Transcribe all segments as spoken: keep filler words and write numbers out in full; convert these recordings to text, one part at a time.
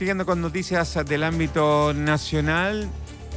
Siguiendo con noticias del ámbito nacional,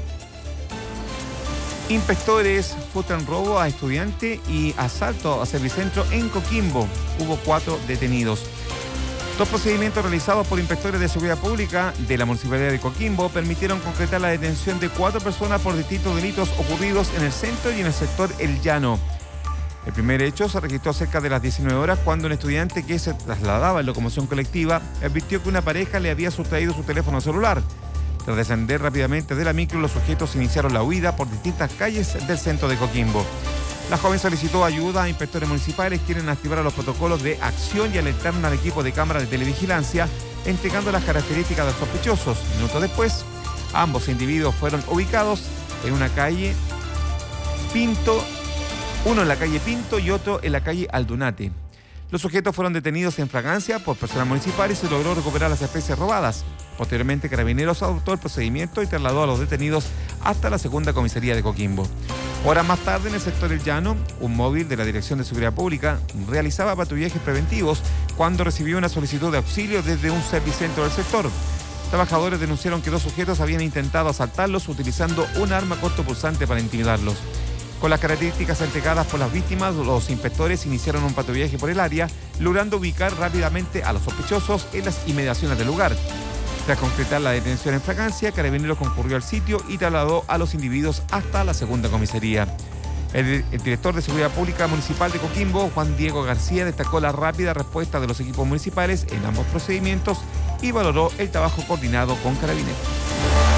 inspectores frustran robo a estudiante y asalto a servicentro en Coquimbo. Hubo cuatro detenidos. Dos procedimientos realizados por inspectores de seguridad pública de la Municipalidad de Coquimbo permitieron concretar la detención de cuatro personas por distintos delitos ocurridos en el centro y en el sector El Llano. El primer hecho se registró cerca de las diecinueve horas cuando un estudiante que se trasladaba en locomoción colectiva advirtió que una pareja le había sustraído su teléfono celular. Tras descender rápidamente de la micro, los sujetos iniciaron la huida por distintas calles del centro de Coquimbo. La joven solicitó ayuda a inspectores municipales, quienes activaron los protocolos de acción y alertaron al equipo de cámaras de televigilancia, entregando las características de los sospechosos. Minutos después, ambos individuos fueron ubicados en una calle Pinto, uno en la calle Pinto y otro en la calle Aldunate. Los sujetos fueron detenidos en fragancia por personal municipal y se logró recuperar las especies robadas. Posteriormente, Carabineros adoptó el procedimiento y trasladó a los detenidos hasta la segunda comisaría de Coquimbo. Horas más tarde, en el sector El Llano, un móvil de la Dirección de Seguridad Pública realizaba patrullajes preventivos cuando recibió una solicitud de auxilio desde un servicentro del sector. Trabajadores denunciaron que dos sujetos habían intentado asaltarlos utilizando un arma cortopulsante para intimidarlos. Con las características entregadas por las víctimas, los inspectores iniciaron un patrullaje por el área, logrando ubicar rápidamente a los sospechosos en las inmediaciones del lugar. Tras concretar la detención en fragancia, Carabineros concurrió al sitio y trasladó a los individuos hasta la segunda comisaría. El, el director de Seguridad Pública Municipal de Coquimbo, Juan Diego García, destacó la rápida respuesta de los equipos municipales en ambos procedimientos y valoró el trabajo coordinado con Carabineros.